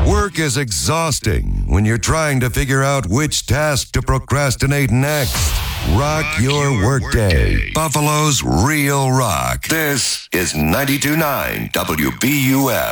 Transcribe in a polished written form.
Work is exhausting when you're trying to figure out which task to procrastinate next. Rock your workday. Buffalo's Real Rock. This is 92.9 WBUF.